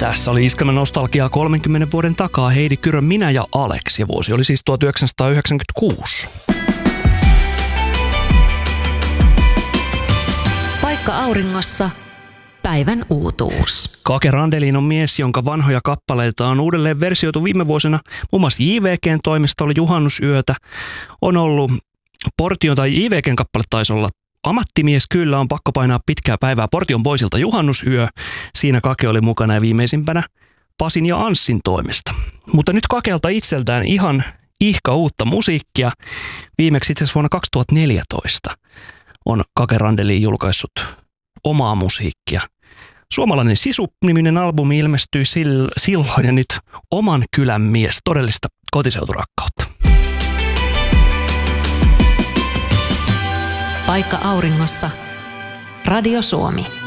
Tässä oli Iskelmän nostalgiaa 30 vuoden takaa Heidi Kyrön Minä ja Alex, ja vuosi oli siis 1996. Paikka auringossa. Päivän uutuus. Kake Randelin on mies, jonka vanhoja kappaleita on uudelleen versioitu viime vuosina. Muun muassa JVG:n toimesta oli Juhannusyötä. On ollut Portion tai JVG:n kappale taisi olla Ammattimies kyllä, on pakko painaa pitkää päivää Portion Boysilta Juhannusyö. Siinä Kake oli mukana ja viimeisimpänä Pasin ja Anssin toimesta. Mutta nyt Kakelta itseltään ihan ihka uutta musiikkia. Viimeksi itse asiassa vuonna 2014 on Kake Randelin julkaissut omaa musiikkia. Suomalainen Sisu-niminen albumi ilmestyi silloin ja nyt Oman kylän mies, todellista kotiseuturakkautta. Paikka auringossa. Radio Suomi.